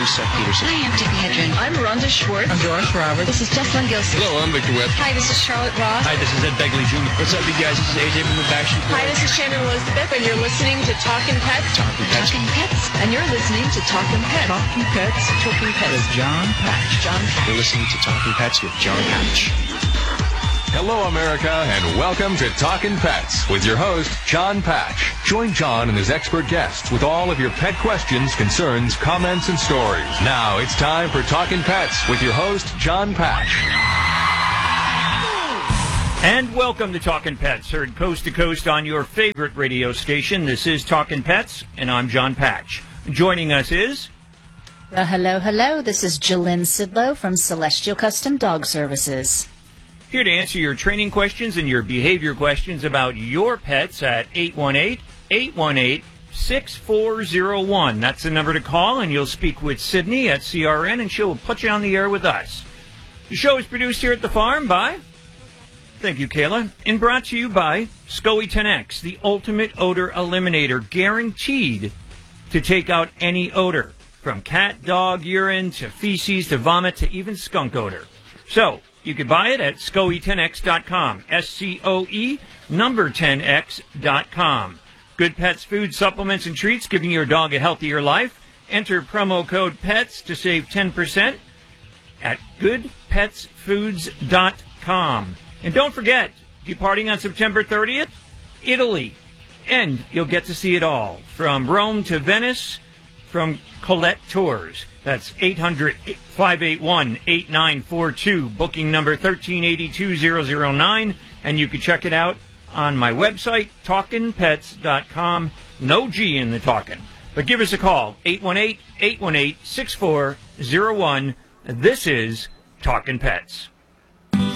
Seth Peterson. Hi, I'm Tippi Hedren. I'm Rhonda Schwartz. I'm Doris Roberts. This is Jessalyn Gilson. Hello, I'm Victor Webb. Hi, this is Charlotte Ross. Hi, this is Ed Begley Jr. What's up, you guys? This is AJ from the Backstreet Boys. Hi, this is Shannon Elizabeth, and you're listening to Talkin' Pets. Talking Pets. Talking Pets. And you're listening to Talkin' Pets. Talking Pets. Talking Pets. With John Patch. John Patch. You're listening to Talking Pets with John Patch. Hello, America, and welcome to Talkin' Pets with your host, John Patch. Join John and his expert guests with all of your pet questions, concerns, comments, and stories. Now it's time for Talkin' Pets with your host, John Patch. And welcome to Talkin' Pets, heard coast to coast on your favorite radio station. This is Talkin' Pets, and I'm John Patch. Joining us is... Hello. This is Jillian Sidlow from Celestial Custom Dog Services. Here to answer your training questions and your behavior questions about your pets at 818-818-6401. That's the number to call, and you'll speak with Sydney at CRN, and she'll put you on the air with us. The show is produced here at the farm by... Thank you, Kayla. And brought to you by SCOE 10X, the ultimate odor eliminator, guaranteed to take out any odor, from cat, dog, urine, to feces, to vomit, to even skunk odor. So... you can buy it at SCOE10X.com, SCOE number 10X.com. Good Pets food, supplements, and treats, giving your dog a healthier life. Enter promo code PETS to save 10% at goodpetsfoods.com. And don't forget, departing on September 30th, Italy. And you'll get to see it all, from Rome to Venice, from Colette Tours. That's 800-581-8942, booking number 1382009, and you can check it out on my website, talkinpets.com. No G in the talkin'. But give us a call, 818-818-6401. This is Talkin' Pets.